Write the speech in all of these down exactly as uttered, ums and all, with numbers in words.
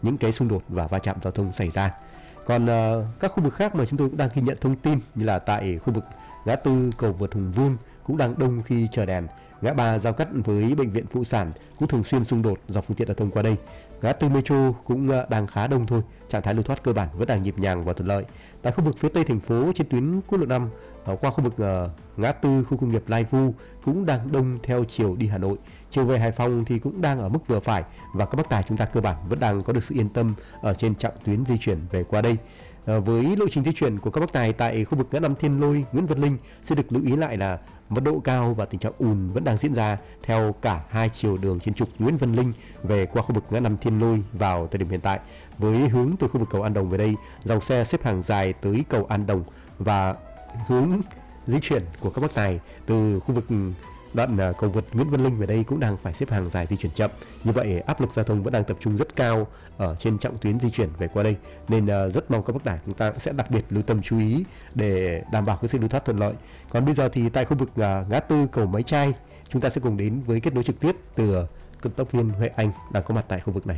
những cái xung đột và va chạm giao thông xảy ra. Còn uh, các khu vực khác mà chúng tôi cũng đang ghi nhận thông tin như là tại khu vực ngã tư cầu vượt Hùng Vương cũng đang đông khi chờ đèn. Ngã ba giao cắt với bệnh viện Phụ sản cũng thường xuyên xung đột do phương tiện giao thông qua đây. Ngã tư Metro cũng uh, đang khá đông thôi, trạng thái lưu thoát cơ bản vẫn đang nhịp nhàng và thuận lợi. Tại khu vực phía tây thành phố trên tuyến quốc lộ năm uh, qua khu vực uh, ngã tư khu công nghiệp Lai Vu cũng đang đông theo chiều đi Hà Nội. Chiều về Hải Phòng thì cũng đang ở mức vừa phải và các bác tài chúng ta cơ bản vẫn đang có được sự yên tâm ở trên chặng tuyến di chuyển về qua đây. À, với lộ trình di chuyển của các bác tài tại khu vực ngã năm Thiên Lôi, Nguyễn Văn Linh sẽ được lưu ý lại là mật độ cao và tình trạng ùn vẫn đang diễn ra theo cả hai chiều đường trên trục Nguyễn Văn Linh về qua khu vực ngã năm Thiên Lôi vào thời điểm hiện tại. Với hướng từ khu vực cầu An Đồng về đây, dòng xe xếp hàng dài tới cầu An Đồng và hướng di chuyển của các bác tài từ khu vực đoạn cầu vượt Nguyễn Văn Linh về đây cũng đang phải xếp hàng dài di chuyển chậm. Như vậy áp lực giao thông vẫn đang tập trung rất cao ở trên chặng tuyến di chuyển về qua đây, nên rất mong các bác tài chúng ta sẽ đặc biệt lưu tâm chú ý để đảm bảo cái sự lưu thoát thuận lợi. Còn bây giờ thì tại khu vực ngã tư cầu Máy Trai, chúng ta sẽ cùng đến với kết nối trực tiếp từ cộng tác viên Huệ Anh đang có mặt tại khu vực này.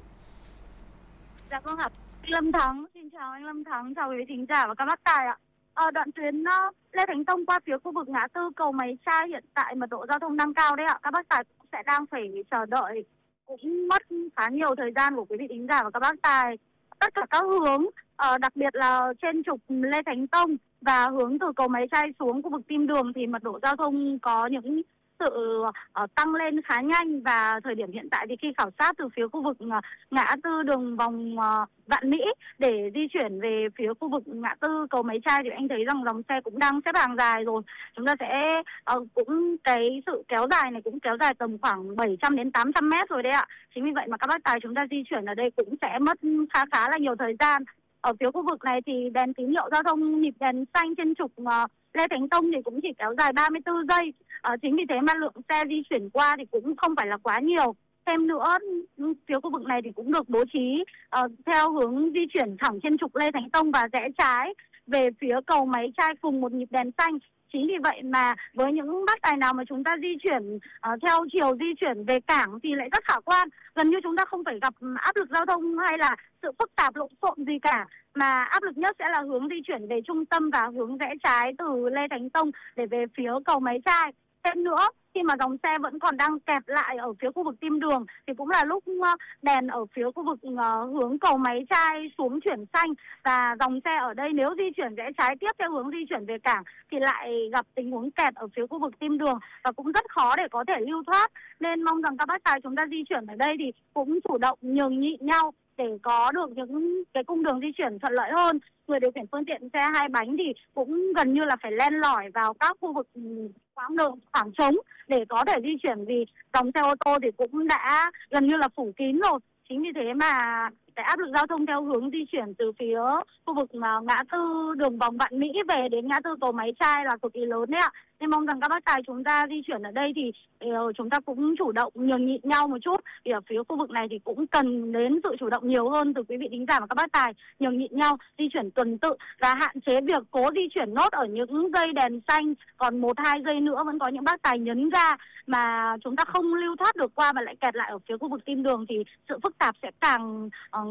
Dạ vâng ạ, Lâm Thắng, xin chào anh Lâm Thắng, chào quý vị thính giả và các bác tài ạ. Ở đoạn tuyến uh, Lê Thánh Tông qua phía khu vực ngã tư cầu Máy Trai hiện tại mật độ giao thông đang cao đấy ạ. Các bác tài cũng sẽ đang phải chờ đợi, cũng mất khá nhiều thời gian của quý vị thính giả và các bác tài. Tất cả các hướng, uh, đặc biệt là trên trục Lê Thánh Tông và hướng từ cầu Máy Trai xuống khu vực Kim Đường thì mật độ giao thông có những sự uh, tăng lên khá nhanh, và thời điểm hiện tại thì khi khảo sát từ phía khu vực uh, ngã tư đường vòng uh, Vạn Mỹ để di chuyển về phía khu vực ngã tư cầu Máy Trai thì anh thấy rằng dòng xe cũng đang xếp hàng dài rồi. Chúng ta sẽ uh, cũng cái sự kéo dài này cũng kéo dài tầm khoảng bảy trăm đến tám trăm mét rồi đấy ạ. Chính vì vậy mà các bác tài chúng ta di chuyển ở đây cũng sẽ mất khá khá là nhiều thời gian. Ở phía khu vực này thì đèn tín hiệu giao thông nhịp đèn xanh trên trục uh, Lê Thánh Tông thì cũng chỉ kéo dài ba mươi tư giây. À, chính vì thế mà lượng xe di chuyển qua thì cũng không phải là quá nhiều. Thêm nữa, phía khu vực này thì cũng được bố trí uh, theo hướng di chuyển thẳng trên trục Lê Thánh Tông và rẽ trái về phía cầu Máy Trai cùng một nhịp đèn xanh. Chính vì vậy mà với những bác tài nào mà chúng ta di chuyển uh, theo chiều di chuyển về cảng thì lại rất khả quan. Gần như chúng ta không phải gặp áp lực giao thông hay là sự phức tạp lộn xộn gì cả, mà áp lực nhất sẽ là hướng di chuyển về trung tâm và hướng rẽ trái từ Lê Thánh Tông để về phía cầu Máy Trai. Thêm nữa, khi mà dòng xe vẫn còn đang kẹt lại ở phía khu vực Kim Đường thì cũng là lúc đèn ở phía khu vực uh, hướng cầu Máy Trai xuống chuyển xanh, và dòng xe ở đây nếu di chuyển rẽ trái tiếp theo hướng di chuyển về cảng thì lại gặp tình huống kẹt ở phía khu vực Kim Đường và cũng rất khó để có thể lưu thoát. Nên mong rằng các bác tài chúng ta di chuyển ở đây thì cũng chủ động nhường nhịn nhau để có được những cái cung đường di chuyển thuận lợi hơn. Người điều khiển phương tiện xe hai bánh thì cũng gần như là phải len lỏi vào các khu vực quãng đường khoảng trống để có thể di chuyển, vì dòng xe ô tô thì cũng đã gần như là phủ kín rồi. Chính vì thế mà cái áp lực giao thông theo hướng di chuyển từ phía khu vực ngã tư đường vòng Vạn Mỹ về đến ngã tư cầu Máy Trai là cực kỳ lớn đấy ạ. Nên mong rằng các bác tài chúng ta di chuyển ở đây thì uh, chúng ta cũng chủ động nhường nhịn nhau một chút. Vì ở phía khu vực này thì cũng cần đến sự chủ động nhiều hơn từ quý vị thính giả và các bác tài, nhường nhịn nhau, di chuyển tuần tự và hạn chế việc cố di chuyển nốt ở những dây đèn xanh. Còn một hai giây nữa vẫn có những bác tài nhấn ga mà chúng ta không lưu thoát được qua mà lại kẹt lại ở phía khu vực Kim Đường thì sự phức tạp sẽ càng uh,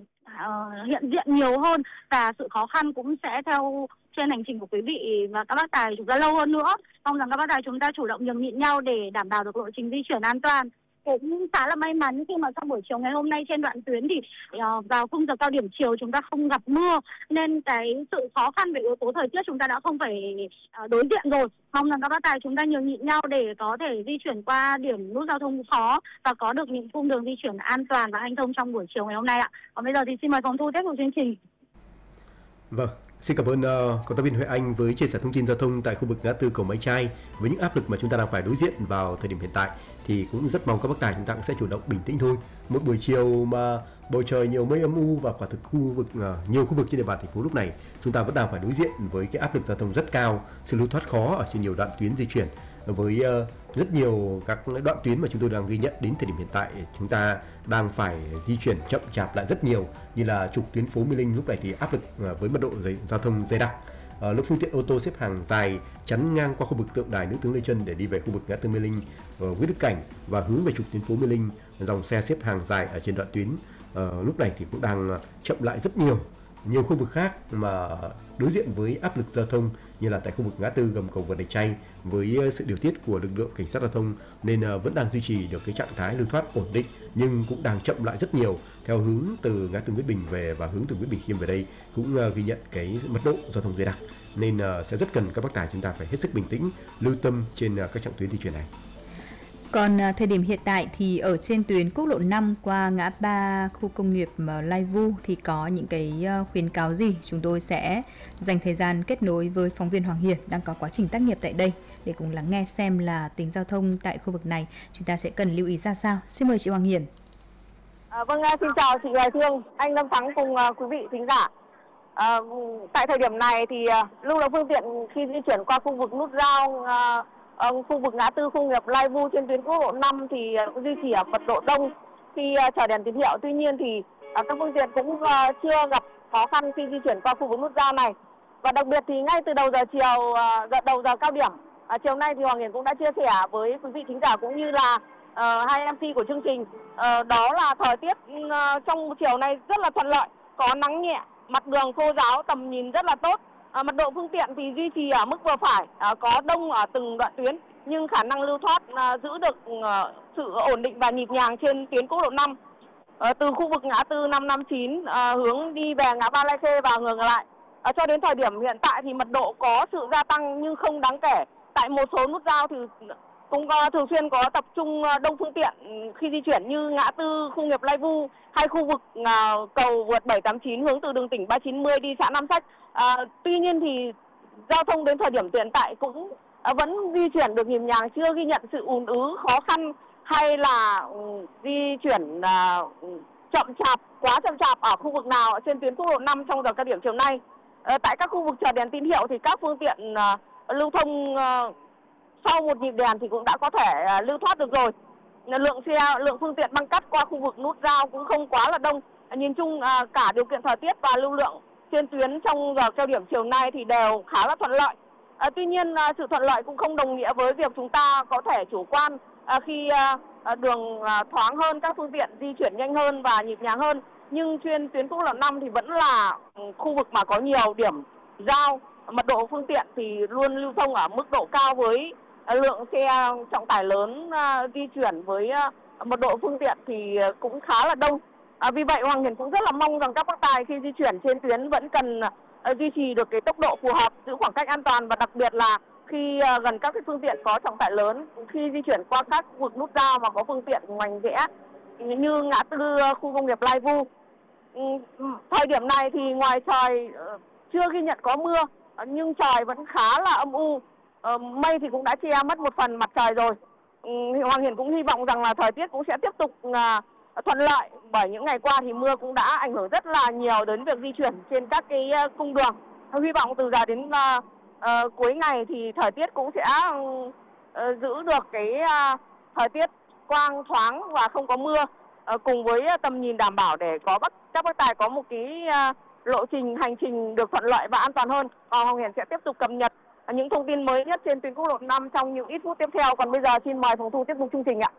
uh, hiện diện nhiều hơn, và sự khó khăn cũng sẽ theo trên hành trình của quý vị và các bác tài chúng ta lâu hơn nữa. Mong rằng các bác tài chúng ta chủ động nhường nhịn nhau để đảm bảo được lộ trình di chuyển an toàn. Cũng khá là may mắn khi mà trong buổi chiều ngày hôm nay trên đoạn tuyến thì uh, vào khung giờ cao điểm chiều chúng ta không gặp mưa, nên cái sự khó khăn về yếu tố thời tiết chúng ta đã không phải uh, đối diện rồi. Mong rằng các bác tài chúng ta nhường nhịn nhau để có thể di chuyển qua điểm nút giao thông khó và có được những cung đường di chuyển an toàn và hanh thông trong buổi chiều ngày hôm nay ạ. Còn bây giờ thì xin mời phòng thu tiếp tục chương trình. Vâng, xin cảm ơn uh, cộng tác viên Huệ Anh với chia sẻ thông tin giao thông tại khu vực ngã tư cầu Máy Trai. Với những áp lực mà chúng ta đang phải đối diện vào thời điểm hiện tại thì cũng rất mong các bác tài chúng ta cũng sẽ chủ động bình tĩnh thôi. Một buổi chiều mà bầu trời nhiều mây âm u và quả thực khu vực uh, nhiều khu vực trên địa bàn thành phố lúc này chúng ta vẫn đang phải đối diện với cái áp lực giao thông rất cao, sự lưu thoát khó ở trên nhiều đoạn tuyến di chuyển. Với uh, rất nhiều các đoạn tuyến mà chúng tôi đang ghi nhận đến thời điểm hiện tại, chúng ta đang phải di chuyển chậm chạp lại rất nhiều, như là trục tuyến phố Mê Linh lúc này thì áp lực uh, với mật độ dày, giao thông dày đặc. Uh, lượng phương tiện ô tô xếp hàng dài chắn ngang qua khu vực tượng đài nữ tướng Lê Chân để đi về khu vực ngã tư Mê Linh, uh, Nguyễn Đức Cảnh và hướng về trục tuyến phố Mê Linh, dòng xe xếp hàng dài ở trên đoạn tuyến. uh, lúc này thì cũng đang chậm lại rất nhiều. Nhiều khu vực khác mà đối diện với áp lực giao thông như là tại khu vực ngã tư gầm cầu vượt Đạch Tray với sự điều tiết của lực lượng cảnh sát giao thông nên vẫn đang duy trì được cái trạng thái lưu thoát ổn định, nhưng cũng đang chậm lại rất nhiều theo hướng từ ngã tư Nguyễn Bình về và hướng từ Nguyễn Bình Khiêm về đây cũng ghi nhận cái mật độ giao thông dày đặc, nên sẽ rất cần các bác tài chúng ta phải hết sức bình tĩnh lưu tâm trên các chặng tuyến di chuyển này. Còn thời điểm hiện tại thì ở trên tuyến quốc lộ năm qua ngã ba khu công nghiệp Lai Vu thì có những cái khuyến cáo gì? Chúng tôi sẽ dành thời gian kết nối với phóng viên Hoàng Hiền đang có quá trình tác nghiệp tại đây để cùng lắng nghe xem là tình giao thông tại khu vực này chúng ta sẽ cần lưu ý ra sao. Xin mời chị Hoàng Hiền. À, vâng, xin chào chị Hoài Thương, anh Lâm Thắng cùng uh, quý vị thính giả. À, tại thời điểm này thì uh, lưu lượng phương tiện khi di chuyển qua khu vực nút giao uh, Ở khu vực ngã tư khu công nghiệp Lai Vu trên tuyến quốc lộ năm thì uh, duy trì ở mật độ đông khi uh, chờ đèn tín hiệu. Tuy nhiên thì uh, các phương tiện cũng uh, chưa gặp khó khăn khi di chuyển qua khu vực nút giao này. Và đặc biệt thì ngay từ đầu giờ chiều, uh, đầu giờ cao điểm, uh, chiều nay thì Hoàng Hiền cũng đã chia sẻ với quý vị thính giả cũng như là uh, hai em xê của chương trình. Uh, đó là thời tiết uh, trong chiều nay rất là thuận lợi, có nắng nhẹ, mặt đường khô ráo, tầm nhìn rất là tốt. À, mật độ phương tiện thì duy trì ở mức vừa phải, à, có đông ở từng đoạn tuyến nhưng khả năng lưu thoát à, giữ được à, sự ổn định và nhịp nhàng trên tuyến quốc lộ năm. À, từ khu vực ngã tư năm năm chín à, hướng đi về ngã ba Lai Khê và ngược lại. À, cho đến thời điểm hiện tại thì mật độ có sự gia tăng nhưng không đáng kể. Tại một số nút giao thì cũng có, thường xuyên có tập trung đông phương tiện khi di chuyển như ngã tư khu nghiệp Lai Vu hay khu vực à, cầu vượt bảy tám chín hướng từ đường tỉnh ba chín mươi đi xã Nam Sách. À, tuy nhiên thì giao thông đến thời điểm hiện tại cũng à, vẫn di chuyển được nhịp nhàng, chưa ghi nhận sự ùn ứ khó khăn hay là um, di chuyển à, chậm chạp, quá chậm chạp ở khu vực nào trên tuyến quốc lộ năm trong giờ cao điểm chiều nay. À, tại các khu vực chờ đèn tín hiệu thì các phương tiện à, lưu thông à, sau một nhịp đèn thì cũng đã có thể à, lưu thoát được rồi. Lượng xe, lượng phương tiện băng cắt qua khu vực nút giao cũng không quá là đông. À, nhìn chung à, cả điều kiện thời tiết và lưu lượng trên tuyến trong giờ cao điểm chiều nay thì đều khá là thuận lợi. À, tuy nhiên à, sự thuận lợi cũng không đồng nghĩa với việc chúng ta có thể chủ quan à, khi à, đường à, thoáng hơn, các phương tiện di chuyển nhanh hơn và nhịp nhàng hơn. Nhưng trên tuyến quốc lộ năm thì vẫn là khu vực mà có nhiều điểm giao, mật độ phương tiện thì luôn lưu thông ở mức độ cao với à, lượng xe trọng tải lớn à, di chuyển với à, mật độ phương tiện thì cũng khá là đông. À, vì vậy Hoàng Hiền cũng rất là mong rằng các bác tài khi di chuyển trên tuyến vẫn cần uh, duy trì được cái tốc độ phù hợp, giữ khoảng cách an toàn và đặc biệt là khi uh, gần các cái phương tiện có trọng tải lớn, khi di chuyển qua các khu vực nút giao mà có phương tiện ngoảnh rẽ như ngã tư uh, khu công nghiệp Lai Vu. Um, thời điểm này thì ngoài trời uh, chưa ghi nhận có mưa uh, nhưng trời vẫn khá là âm u, uh, mây thì cũng đã che mất một phần mặt trời rồi. Um, Hoàng Hiền cũng hy vọng rằng là thời tiết cũng sẽ tiếp tục uh, thuận lợi, bởi những ngày qua thì mưa cũng đã ảnh hưởng rất là nhiều đến việc di chuyển trên các cái cung đường. Hy vọng từ giờ đến uh, uh, cuối ngày thì thời tiết cũng sẽ uh, giữ được cái uh, thời tiết quang thoáng và không có mưa, uh, cùng với tầm nhìn đảm bảo để có các các bác tài có một cái uh, lộ trình hành trình được thuận lợi và an toàn hơn. Và Hoàng Hiền sẽ tiếp tục cập nhật uh, những thông tin mới nhất trên tuyến quốc lộ năm trong những ít phút tiếp theo. Còn bây giờ xin mời phòng thu tiếp tục chương trình ạ.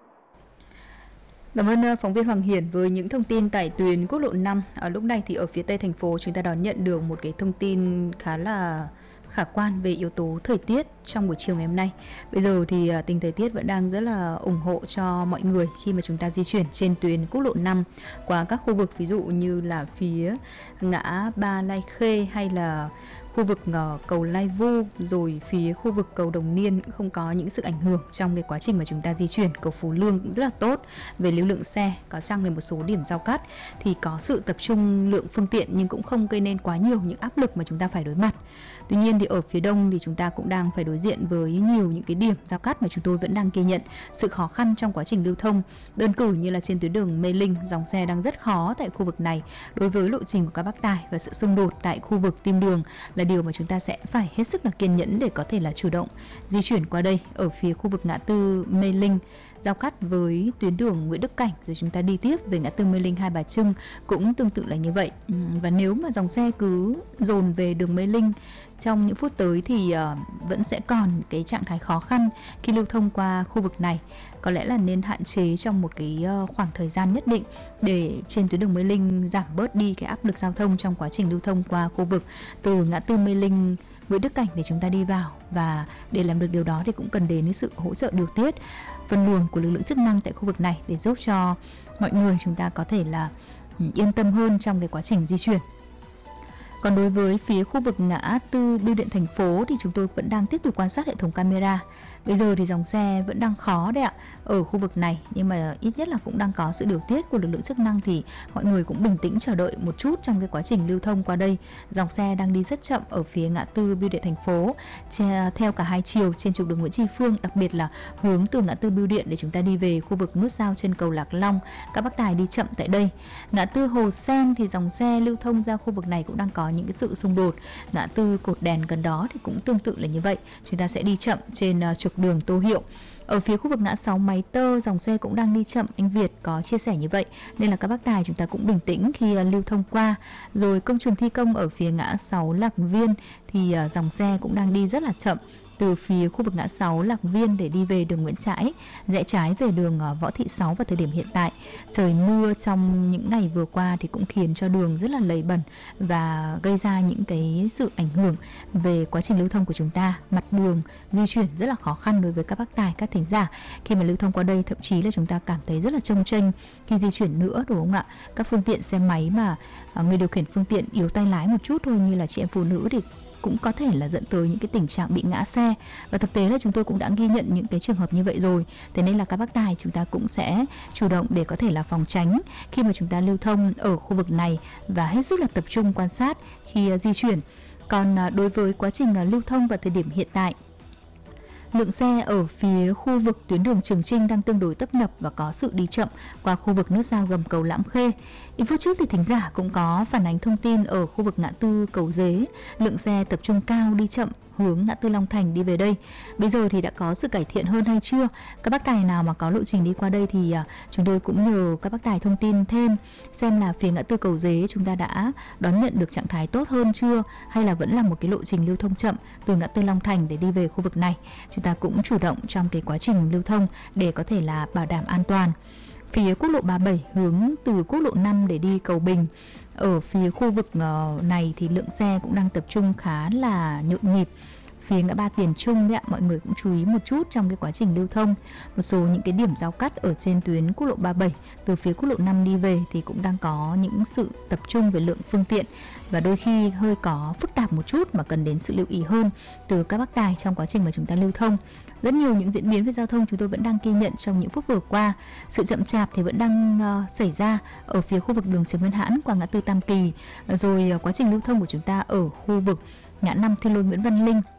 Cảm ơn phóng viên Hoàng Hiền với những thông tin tại tuyến quốc lộ năm. Ở lúc này thì ở phía tây thành phố chúng ta đón nhận được một cái thông tin khá là khả quan về yếu tố thời tiết trong buổi chiều ngày hôm nay. Bây giờ thì tình thời tiết vẫn đang rất là ủng hộ cho mọi người khi mà chúng ta di chuyển trên tuyến quốc lộ năm qua các khu vực ví dụ như là phía ngã ba Lai Khê hay là khu vực uh, cầu Lai Vu, rồi phía khu vực cầu Đồng Niên cũng không có những sự ảnh hưởng trong cái quá trình mà chúng ta di chuyển. Cầu Phú Lương cũng rất là tốt về lưu lượng xe, có chăng là một số điểm giao cắt thì có sự tập trung lượng phương tiện nhưng cũng không gây nên quá nhiều những áp lực mà chúng ta phải đối mặt. Tuy nhiên thì ở phía đông thì chúng ta cũng đang phải đối diện với nhiều những cái điểm giao cắt mà chúng tôi vẫn đang ghi nhận sự khó khăn trong quá trình lưu thông. Đơn cử như là trên tuyến đường Mê Linh, dòng xe đang rất khó tại khu vực này đối với lộ trình của các bác tài, và sự xung đột tại khu vực Tim Đường là điều mà chúng ta sẽ phải hết sức là kiên nhẫn để có thể là chủ động di chuyển qua đây. Ở phía khu vực ngã tư Mê Linh giao cắt với tuyến đường Nguyễn Đức Cảnh rồi chúng ta đi tiếp về ngã tư Mê Linh Hai Bà Trưng cũng tương tự là như vậy. Và nếu mà dòng xe cứ dồn về đường Mê Linh trong những phút tới thì uh, vẫn sẽ còn cái trạng thái khó khăn khi lưu thông qua khu vực này. Có lẽ là nên hạn chế trong một cái uh, khoảng thời gian nhất định để trên tuyến đường Mê Linh giảm bớt đi cái áp lực giao thông trong quá trình lưu thông qua khu vực từ ngã tư Mê Linh Nguyễn Đức Cảnh để chúng ta đi vào. Và để làm được điều đó thì cũng cần đến cái sự hỗ trợ điều tiết phân luồng của lực lượng chức năng tại khu vực này để giúp cho mọi người chúng ta có thể là yên tâm hơn trong cái quá trình di chuyển. Còn đối với phía khu vực ngã tư Bưu điện thành phố thì chúng tôi vẫn đang tiếp tục quan sát hệ thống camera. Bây giờ thì dòng xe vẫn đang khó đấy ạ ở khu vực này, nhưng mà ít nhất là cũng đang có sự điều tiết của lực lượng chức năng thì mọi người cũng bình tĩnh chờ đợi một chút trong cái quá trình lưu thông qua đây. Dòng xe đang đi rất chậm ở phía ngã tư Bưu điện thành phố theo cả hai chiều trên trục đường Nguyễn Tri Phương, đặc biệt là hướng từ ngã tư Bưu điện để chúng ta đi về khu vực nút giao trên cầu Lạc Long. Các bác tài đi chậm tại đây. Ngã tư Hồ Sen thì dòng xe lưu thông ra khu vực này cũng đang có những cái sự xung đột. Ngã tư cột đèn gần đó thì cũng tương tự là như vậy. Chúng ta sẽ đi chậm trên uh, trục đường Tô Hiệu. Ở phía khu vực ngã sáu Máy Tơ, dòng xe cũng đang đi chậm. Anh Việt có chia sẻ như vậy, nên là các bác tài chúng ta cũng bình tĩnh khi uh, lưu thông qua. Rồi công trường thi công ở phía ngã sáu Lạc Viên thì uh, dòng xe cũng đang đi rất là chậm từ phía khu vực ngã sáu Lạc Viên để đi về đường Nguyễn Trãi, rẽ trái về đường Võ Thị Sáu vào thời điểm hiện tại. Trời mưa trong những ngày vừa qua thì cũng khiến cho đường rất là lầy bẩn và gây ra những cái sự ảnh hưởng về quá trình lưu thông của chúng ta. Mặt đường di chuyển rất là khó khăn đối với các bác tài, các thính giả. Khi mà lưu thông qua đây thậm chí là chúng ta cảm thấy rất là chông chênh khi di chuyển nữa, đúng không ạ? Các phương tiện xe máy mà người điều khiển phương tiện yếu tay lái một chút thôi, như là chị em phụ nữ thì cũng có thể là dẫn tới những cái tình trạng bị ngã xe. Và thực tế là chúng tôi cũng đã ghi nhận những cái trường hợp như vậy rồi. Thế nên là các bác tài chúng ta cũng sẽ chủ động để có thể là phòng tránh khi mà chúng ta lưu thông ở khu vực này và hết sức là tập trung quan sát khi uh, di chuyển. Còn uh, đối với quá trình uh, lưu thông vào thời điểm hiện tại, lượng xe ở phía khu vực tuyến đường Trường Chinh đang tương đối tấp nập và có sự đi chậm qua khu vực nút giao gầm cầu Lãm Khê. Ít phút trước thì thính giả cũng có phản ánh thông tin ở khu vực ngã tư Cầu Dế, lượng xe tập trung cao đi chậm hướng ngã tư Long Thành đi về đây. Bây giờ thì đã có sự cải thiện hơn hay chưa? Các bác tài nào mà có lộ trình đi qua đây thì chúng tôi cũng nhờ các bác tài thông tin thêm xem là phía ngã tư Cầu Dế chúng ta đã đón nhận được trạng thái tốt hơn chưa, hay là vẫn là một cái lộ trình lưu thông chậm từ ngã tư Long Thành để đi về khu vực này. Chúng ta cũng chủ động trong cái quá trình lưu thông để có thể là bảo đảm an toàn. Phía quốc lộ ba mươi bảy hướng từ quốc lộ năm để đi Cầu Bình, ở phía khu vực này thì lượng xe cũng đang tập trung khá là nhộn nhịp. Phía ngã ba Tiền Trung đấy ạ, mọi người cũng chú ý một chút trong cái quá trình lưu thông. Một số những cái điểm giao cắt ở trên tuyến quốc lộ ba mươi bảy từ phía quốc lộ năm đi về thì cũng đang có những sự tập trung về lượng phương tiện và đôi khi hơi có phức tạp một chút mà cần đến sự lưu ý hơn từ các bác tài trong quá trình mà chúng ta lưu thông. Rất nhiều những diễn biến về giao thông chúng tôi vẫn đang ghi nhận trong những phút vừa qua. Sự chậm chạp thì vẫn đang uh, xảy ra ở phía khu vực đường Trần Nguyên Hãn qua ngã tư Tam Kỳ. Rồi uh, quá trình lưu thông của chúng ta ở khu vực ngã năm Thiên Lôi Nguyễn Văn Linh,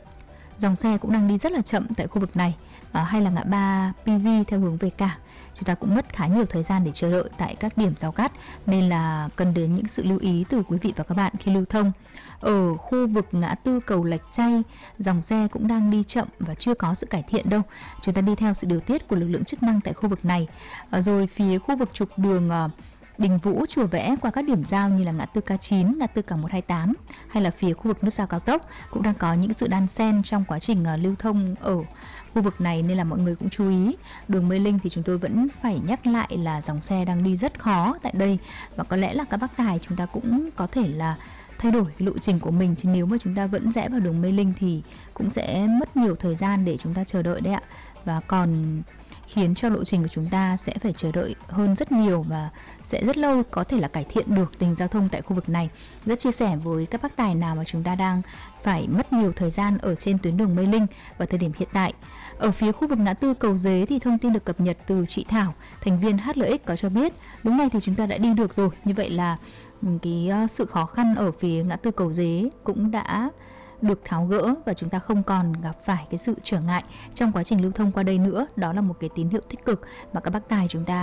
dòng xe cũng đang đi rất là chậm tại khu vực này. À, hay là ngã ba pê giê theo hướng về cảng, chúng ta cũng mất khá nhiều thời gian để chờ đợi tại các điểm giao cắt, nên là cần đến những sự lưu ý từ quý vị và các bạn khi lưu thông. Ở khu vực ngã tư cầu Lạch Tray, dòng xe cũng đang đi chậm và chưa có sự cải thiện đâu. Chúng ta đi theo sự điều tiết của lực lượng chức năng tại khu vực này. À, rồi phía khu vực trục đường uh, Đình Vũ, Chùa Vẽ qua các điểm giao như là ngã tư K chín, ngã tư Cảng một hai tám hay là phía khu vực nút giao cao tốc cũng đang có những sự đan xen trong quá trình uh, lưu thông ở khu vực này, nên là mọi người cũng chú ý. Đường Mê Linh thì chúng tôi vẫn phải nhắc lại là dòng xe đang đi rất khó tại đây, và có lẽ là các bác tài chúng ta cũng có thể là thay đổi cái lộ trình của mình, chứ nếu mà chúng ta vẫn rẽ vào đường Mê Linh thì cũng sẽ mất nhiều thời gian để chúng ta chờ đợi đấy ạ, và còn khiến cho lộ trình của chúng ta sẽ phải chờ đợi hơn rất nhiều và sẽ rất lâu có thể là cải thiện được tình giao thông tại khu vực này. Rất chia sẻ với các bác tài nào mà chúng ta đang phải mất nhiều thời gian ở trên tuyến đường Mê Linh vào thời điểm hiện tại. Ở phía khu vực ngã tư Cầu Dế thì thông tin được cập nhật từ chị Thảo, thành viên hát lờ ích có cho biết lúc này thì chúng ta đã đi được rồi. Như vậy là cái sự khó khăn ở phía ngã tư Cầu Dế cũng đã được tháo gỡ và chúng ta không còn gặp phải cái sự trở ngại trong quá trình lưu thông qua đây nữa. Đó là một cái tín hiệu tích cực mà các bác tài chúng ta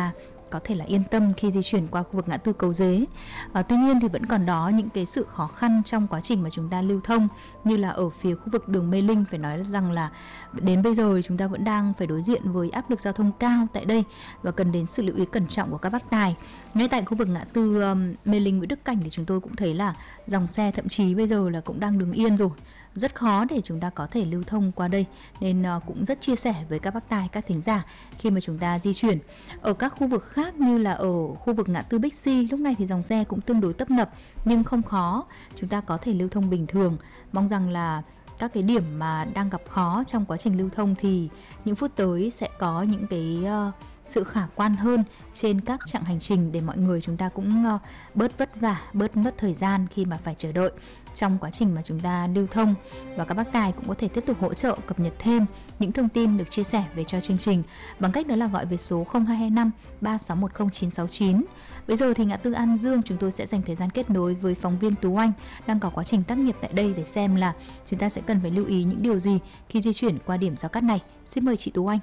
có thể là yên tâm khi di chuyển qua khu vực ngã tư Cầu Dế. À, tuy nhiên thì vẫn còn đó những cái sự khó khăn trong quá trình mà chúng ta lưu thông, như là ở phía khu vực đường Mê Linh, phải nói rằng là đến bây giờ chúng ta vẫn đang phải đối diện với áp lực giao thông cao tại đây và cần đến sự lưu ý cẩn trọng của các bác tài. Ngay tại khu vực ngã tư um, Mê Linh Nguyễn Đức Cảnh thì chúng tôi cũng thấy là dòng xe thậm chí bây giờ là cũng đang đứng yên rồi, rất khó để chúng ta có thể lưu thông qua đây, nên uh, cũng rất chia sẻ với các bác tài, các thính giả khi mà chúng ta di chuyển. Ở các khu vực khác như là ở khu vực ngã tư Bixi, lúc này thì dòng xe cũng tương đối tấp nập nhưng không khó, chúng ta có thể lưu thông bình thường. Mong rằng là các cái điểm mà đang gặp khó trong quá trình lưu thông thì những phút tới sẽ có những cái uh, sự khả quan hơn trên các chặng hành trình, để mọi người chúng ta cũng uh, bớt vất vả, bớt mất thời gian khi mà phải chờ đợi trong quá trình mà chúng ta lưu thông. Và các bác tài cũng có thể tiếp tục hỗ trợ cập nhật thêm những thông tin được chia sẻ về cho chương trình bằng cách đó là gọi về số không hai hai năm ba sáu một không chín sáu chín. Bây giờ thì ngã tư An Dương chúng tôi sẽ dành thời gian kết nối với phóng viên Tú Anh đang có quá trình tác nghiệp tại đây để xem là chúng ta sẽ cần phải lưu ý những điều gì khi di chuyển qua điểm giao cắt này. Xin mời chị Tú Anh.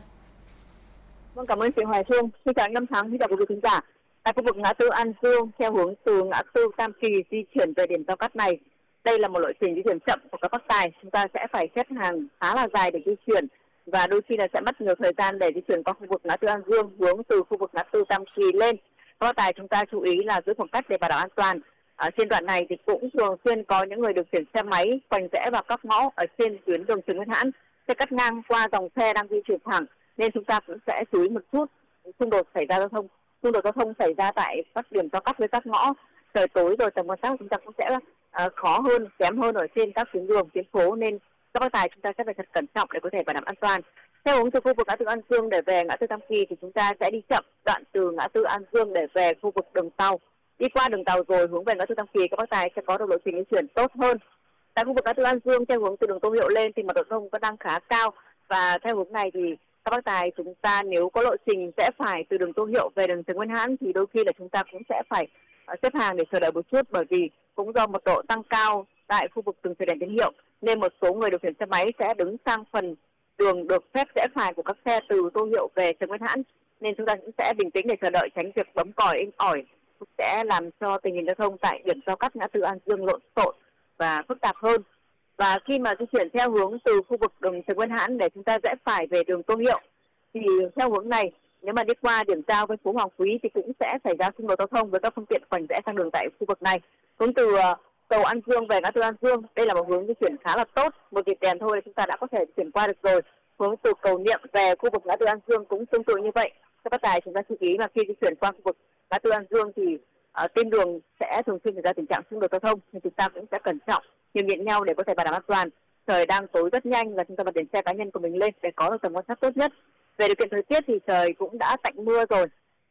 Vâng, cảm ơn chị Hoài Phương. Xin chào anh Lâm Thắng, xin chào quý vị khán giả. Tại khu vực ngã tư An Dương theo hướng từ ngã tư Tam Kỳ di chuyển về điểm giao cắt này, đây là một lộ trình di chuyển chậm của các bác tài. Chúng ta sẽ phải xếp hàng khá là dài để di chuyển và đôi khi là sẽ mất nhiều thời gian để di chuyển qua khu vực ngã tư An Dương hướng từ khu vực ngã tư Tam Kỳ lên. Các bác tài chúng ta chú ý là giữ khoảng cách để bảo đảm an toàn. Ở trên đoạn này thì cũng thường xuyên có những người điều khiển xe máy quanh rẽ vào các ngõ ở trên tuyến đường Trần Nguyên Hãn sẽ cắt ngang qua dòng xe đang di chuyển thẳng, nên chúng ta cũng sẽ chú ý một chút xung đột xảy ra giao thông. Xung đột giao thông xảy ra tại các điểm giao cắt với các ngõ, trời tối rồi tầm quan sát chúng ta cũng sẽ uh, khó hơn, kém hơn ở trên các tuyến đường, tuyến phố, nên các bác tài chúng ta sẽ phải thật cẩn trọng để có thể bảo đảm an toàn. Theo hướng từ khu vực ngã tư An Dương để về ngã tư Tam Kỳ thì chúng ta sẽ đi chậm đoạn từ ngã tư An Dương để về khu vực đường tàu. Đi qua đường tàu rồi hướng về ngã tư Tam Kỳ, các bác tài sẽ có được lộ trình di chuyển tốt hơn. Tại khu vực ngã tư An Dương theo hướng từ đường Tô Hiệu lên thì mật độ giao thông vẫn đang khá cao, và theo hướng này thì các bác tài chúng ta nếu có lộ trình sẽ phải từ đường Tô Hiệu về đường Trần Nguyên Hãn thì đôi khi là chúng ta cũng sẽ phải xếp hàng để chờ đợi một chút, bởi vì cũng do mật độ tăng cao tại khu vực từng chờ đèn tín hiệu nên một số người điều khiển xe máy sẽ đứng sang phần đường được phép rẽ phải của các xe từ Tô Hiệu về Trần Nguyên Hãn, nên chúng ta cũng sẽ bình tĩnh để chờ đợi, tránh việc bấm còi inh ỏi sẽ làm cho tình hình giao thông tại điểm giao cắt ngã tư An Dương lộn xộn và phức tạp hơn. Và khi mà di chuyển theo hướng từ khu vực đường Trần Nguyên Hãn để chúng ta rẽ phải về đường Tô Hiệu thì theo hướng này nếu mà đi qua điểm giao với phố Hoàng Quý thì cũng sẽ xảy ra xung đột giao thông với các phương tiện khoảnh rẽ sang đường tại khu vực này. Hướng từ cầu An Dương về ngã tư An Dương, đây là một hướng di chuyển khá là tốt, một điểm đèn thôi chúng ta đã có thể chuyển qua được rồi. Hướng từ cầu Niệm về khu vực ngã tư An Dương cũng tương tự như vậy. Các bác tài chúng ta chú ý là khi di chuyển qua khu vực ngã tư An Dương thì uh, trên đường sẽ thường xuyên xảy ra tình trạng xung đột giao thông, nên chúng ta cũng sẽ cẩn trọng, nhường nhịn nhau để có thể bảo đảm an toàn. Trời đang tối rất nhanh và chúng ta bật đèn xe cá nhân của mình lên để có được tầm quan sát tốt nhất. Về điều kiện thời tiết thì trời cũng đã tạnh mưa rồi.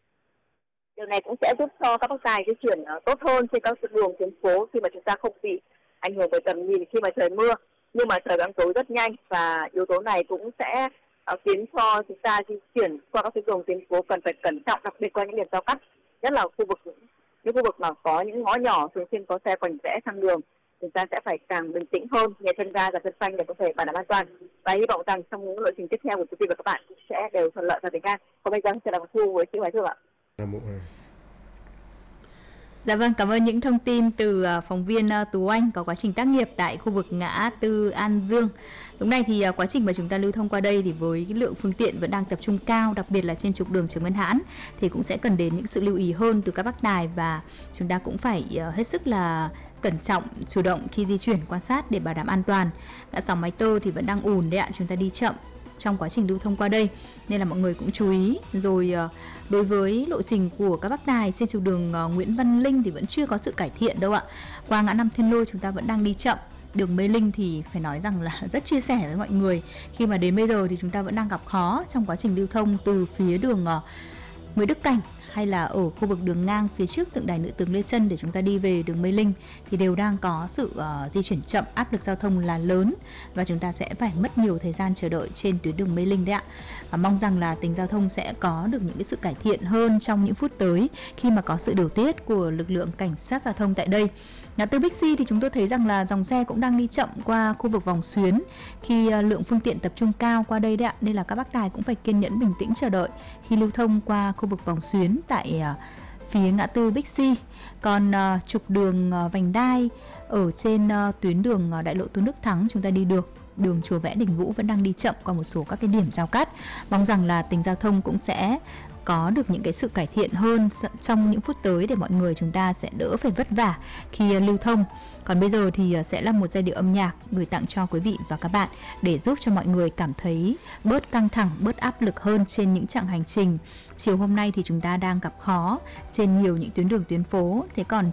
Điều này cũng sẽ giúp cho các bác tài di chuyển uh, tốt hơn trên các đường tuyến phố khi mà chúng ta không bị ảnh hưởng bởi tầm nhìn khi mà trời mưa. Nhưng mà trời đang tối rất nhanh và yếu tố này cũng sẽ uh, khiến cho chúng ta di chuyển qua các đường tuyến phố cần phải cẩn trọng, đặc biệt qua những điểm giao cắt, nhất là khu vực những khu vực mà có những ngõ nhỏ thường xuyên có xe quanh rẽ sang đường. Chúng ta sẽ phải càng bình tĩnh hơn, nhẹ chân ga và chân phanh để có thể bảo đảm an toàn. Và hy vọng rằng trong những lộ trình tiếp theo của quý vị và các bạn cũng sẽ đều thuận lợi và bình an. Còn bây giờ sẽ là một thu với chị Hoài Phương ạ. Dạ vâng, cảm ơn những thông tin từ phóng viên Tú Anh có quá trình tác nghiệp tại khu vực ngã tư An Dương. Lúc này thì quá trình mà chúng ta lưu thông qua đây thì với cái lượng phương tiện vẫn đang tập trung cao, đặc biệt là trên trục đường Trần Nguyên Hãn thì cũng sẽ cần đến những sự lưu ý hơn từ các bác tài, và chúng ta cũng phải hết sức là cẩn trọng, chủ động khi di chuyển quan sát để bảo đảm an toàn. Ngã sáu Máy Tơ thì vẫn đang ùn đấy ạ, chúng ta đi chậm trong quá trình lưu thông qua đây nên là mọi người cũng chú ý. Rồi đối với lộ trình của các bác tài trên trục đường Nguyễn Văn Linh thì vẫn chưa có sự cải thiện đâu ạ. Qua ngã năm Thiên Lôi chúng ta vẫn đang đi chậm. Đường Mê Linh thì phải nói rằng là rất chia sẻ với mọi người, khi mà đến bây giờ thì chúng ta vẫn đang gặp khó trong quá trình lưu thông từ phía đường Nguyễn Đức Cảnh hay là ở khu vực đường ngang phía trước tượng đài Nữ tướng Lê Chân để chúng ta đi về đường Mê Linh thì đều đang có sự uh, di chuyển chậm, áp lực giao thông là lớn và chúng ta sẽ phải mất nhiều thời gian chờ đợi trên tuyến đường Mê Linh đấy ạ. Và mong rằng là tình giao thông sẽ có được những cái sự cải thiện hơn trong những phút tới khi mà có sự điều tiết của lực lượng cảnh sát giao thông tại đây. Ngã tư Bixi thì chúng tôi thấy rằng là dòng xe cũng đang đi chậm qua khu vực Vòng Xuyến khi lượng phương tiện tập trung cao qua đây đấy ạ, nên là các bác tài cũng phải kiên nhẫn bình tĩnh chờ đợi khi lưu thông qua khu vực Vòng Xuyến. chắn tại uh, phía ngã tư Bixi. Còn uh, trục đường uh, vành đai ở trên uh, tuyến đường uh, đại lộ Tôn Đức Thắng chúng ta đi được. Đường Chùa Vẽ Đình Vũ vẫn đang đi chậm qua một số các cái điểm giao cắt. Mong rằng là tình giao thông cũng sẽ có được những cái sự cải thiện hơn trong những phút tới để mọi người chúng ta sẽ đỡ phải vất vả khi lưu thông. Còn bây giờ thì sẽ là một giai điệu âm nhạc gửi tặng cho quý vị và các bạn để giúp cho mọi người cảm thấy bớt căng thẳng, bớt áp lực hơn trên những chặng hành trình. Chiều hôm nay thì chúng ta đang gặp khó trên nhiều những tuyến đường tuyến phố. Thế còn